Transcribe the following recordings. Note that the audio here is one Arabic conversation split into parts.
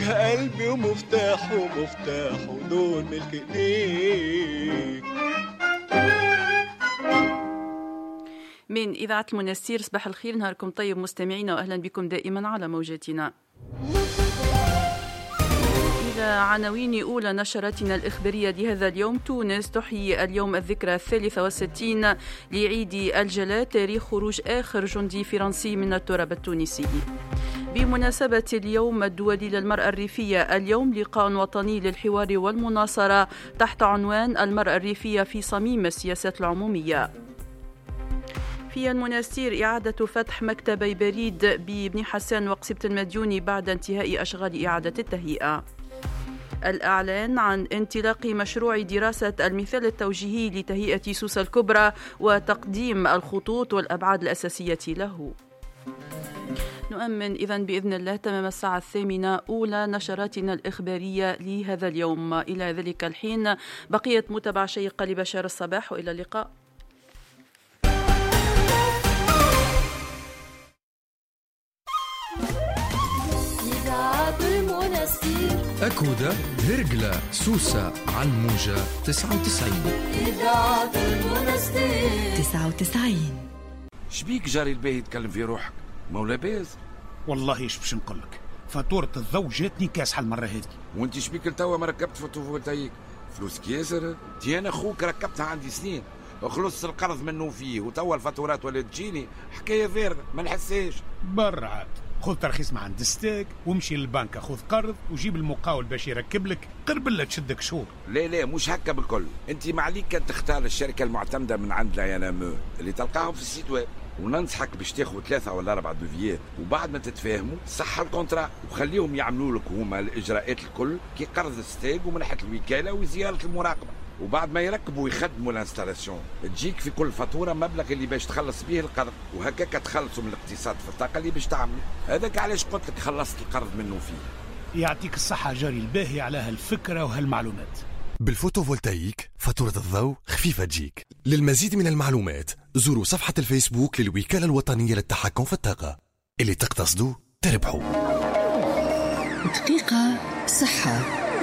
قلبي ومفتاحه دول ملك ليك. من إذاعة المنستير، صباح الخير، نهاركم طيب مستمعينا، وأهلا بكم دائما على موجاتنا. إلى عناوين أولى نشرتنا الإخبارية لهذا اليوم. تونس تحيي اليوم الذكرى 63 لعيد الجلاء، تاريخ خروج آخر جندي فرنسي من التراب التونسي. بمناسبة اليوم الدولي للمرأة الريفية، اليوم لقاء وطني للحوار والمناصرة تحت عنوان المرأة الريفية في صميم السياسات العمومية. في المنستير، إعادة فتح مكتبي بريد ببني حسان وقصيبة المديوني بعد انتهاء أشغال إعادة التهيئة. الإعلان عن انطلاق مشروع دراسة المثال التوجيهي لتهيئة سوسة الكبرى وتقديم الخطوط والأبعاد الأساسية له. نؤمن إذن بإذن الله تمام الساعة 8 أولى نشراتنا الإخبارية لهذا اليوم. إلى ذلك الحين بقية متابعة شيقة لبشار الصباح، وإلى اللقاء. أكودة، هرقلة، سوسة، على الموجة 99. إذاعة المنستير 99. شبيك جاري الباهي يتكلم في روحك؟ مولا باز والله ايش باش نقولك، فاتورة الضوء جاتني كاسحة المرة هذه. وانت شبيك لتوا ما ركبت فوتوفولتايك؟ فلوسك ياسر. تي انا اخوك ركبتها عندي سنين، خلصت القرض منه فيه، وتوا الفاتورات ولا تجيني حكاية فارغة ما نحساش. برعات خذ ترخيص مع عند ستيك ومشي للبنك خذ قرض وجيب المقاول باش يركب لك، قرب تشدك شهور. لا مش هكا بالكل. انت معليك كان تختار الشركة المعتمدة من عند لاينامو اللي تلقاهم في السيت ويب، وننصحك باش تاخذ 3 ولا 4 دوفيات، وبعد ما تتفاهموا صح الكونترا وخليهم يعملوا لك هما الاجراءات الكل كي قرض ستيك ومن ناحيه الوكاله وزياره المراقبه، وبعد ما يركبوا ويخدموا الانستالاسيون تجيك في كل فاتوره مبلغ اللي باش تخلص به القرض، وهكاك تخلصوا من الاقتصاد في الطاقه اللي باش تعملوا. هذاك علاش قلت لك خلصت القرض منه فيه. يعطيك الصحه جاري الباهي على هالفكره وهالمعلومات. بالفوتوفولتايك فاتورة الضوء خفيفة تجيك. للمزيد من المعلومات زوروا صفحة الفيسبوك للوكالة الوطنية للتحكم في الطاقة. اللي تقتصدوا تربحوا. دقيقة صحة.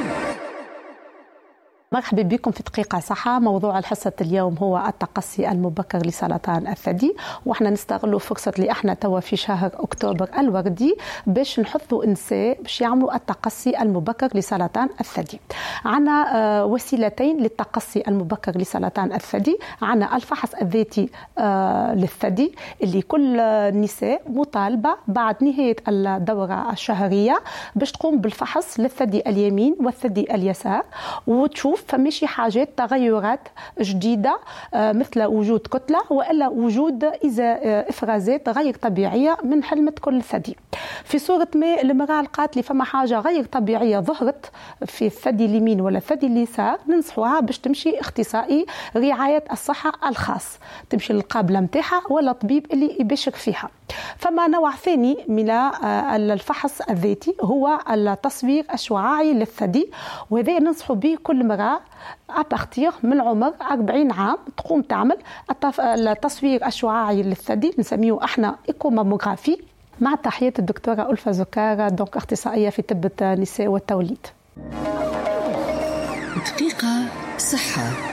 مرحبا بكم في دقيقة صحة. موضوع الحصة اليوم هو التقصي المبكر لسرطان الثدي، واحنا نستغلوا فرصة اللي احنا توا في شهر أكتوبر الوردي باش نحثوا النساء باش يعملوا التقصي المبكر لسرطان الثدي. عنا وسيلتين للتقصي المبكر لسرطان الثدي. عنا الفحص الذاتي للثدي اللي كل النساء مطالبة بعد نهاية الدورة الشهرية باش تقوم بالفحص للثدي اليمين والثدي اليسار، وتشوف فماشي حاجات تغيرات جديدة مثل وجود كتلة وإلا وجود إفرازات غير طبيعية من حلمة كل ثدي. في صورة ما المرأة لقات لي فما حاجة غير طبيعية ظهرت في الثدي اليمين ولا الثدي اليسار، ننصحوها باش تمشي اختصائي رعاية الصحة الخاص، تمشي للقابلة متاعها ولا طبيب اللي يبشر فيها. فما نوع ثاني من الفحص الذاتي هو التصوير الشعاعي للثدي، وهذا ننصح به كل مرأة أبارتيغ من عمر 40 عام تقوم تعمل التصوير الشعاعي للثدي، نسميه احنا إيكوماموغرافي. مع تحية الدكتورة ألفة زكارة، دونك اختصائية في طب النساء والتوليد. دقيقة صحة.